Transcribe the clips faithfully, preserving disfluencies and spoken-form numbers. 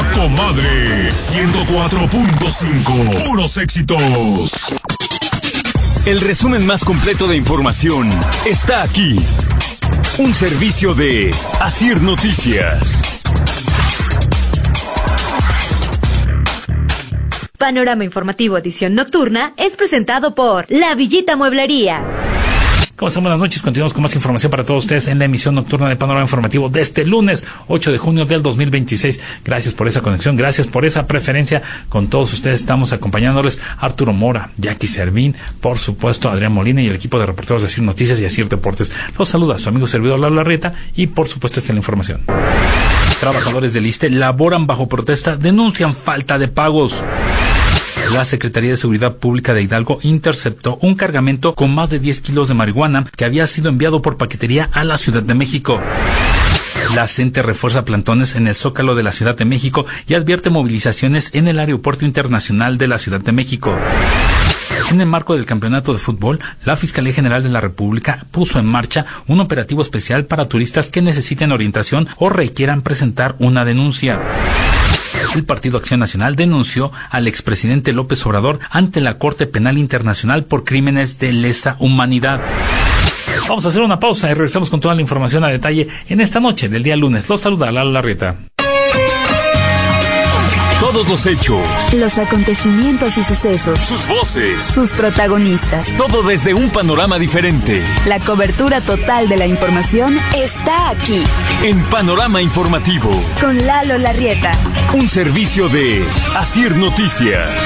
La Comadre ciento cuatro punto cinco. Puros éxitos. El resumen más completo de información está aquí. Un servicio de Asir Noticias. Panorama Informativo Edición Nocturna es presentado por La Villita Mueblerías. ¿Cómo están? Buenas noches. Continuamos con más información para todos ustedes en la emisión nocturna de Panorama Informativo de este lunes ocho de junio del dos mil veintiséis. Gracias por esa conexión, gracias por esa preferencia. Con todos ustedes estamos acompañándoles Arturo Mora, Jackie Servín, por supuesto Adrián Molina y el equipo de reporteros de Asir Noticias y Asir Deportes. Los saluda su amigo servidor Lalo Larrieta y por supuesto esta es la información. Trabajadores del ISSSTE laboran bajo protesta, denuncian falta de pagos. La Secretaría de Seguridad Pública de Hidalgo interceptó un cargamento con más de diez kilos de marihuana que había sido enviado por paquetería a la Ciudad de México. La CENTE refuerza plantones en el Zócalo de la Ciudad de México y advierte movilizaciones en el Aeropuerto Internacional de la Ciudad de México. En el marco del campeonato de fútbol, la Fiscalía General de la República puso en marcha un operativo especial para turistas que necesiten orientación o requieran presentar una denuncia. El Partido Acción Nacional denunció al expresidente López Obrador ante la Corte Penal Internacional por crímenes de lesa humanidad. Vamos a hacer una pausa y regresamos con toda la información a detalle en esta noche del día lunes. Los saluda Lalo Larrieta. Todos los hechos, los acontecimientos y sucesos, sus voces, sus protagonistas, todo desde un panorama diferente. La cobertura total de la información está aquí, en Panorama Informativo, con Lalo Larrieta. Un servicio de Asir Noticias.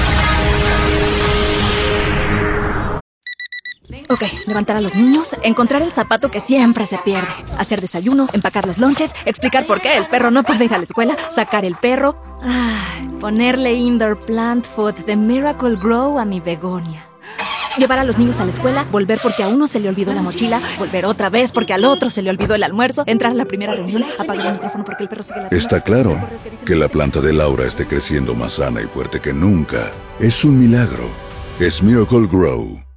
Ok, levantar a los niños, encontrar el zapato que siempre se pierde, hacer desayuno, empacar los lonches, explicar por qué el perro no puede ir a la escuela, sacar el perro, ay, ponerle indoor plant food de Miracle Grow a mi begonia. Llevar a los niños a la escuela, volver porque a uno se le olvidó la mochila, volver otra vez porque al otro se le olvidó el almuerzo, entrar a la primera reunión, apagar el micrófono porque el perro sigue la... Está claro que la planta de Laura esté creciendo más sana y fuerte que nunca. Es un milagro. Es Miracle Grow.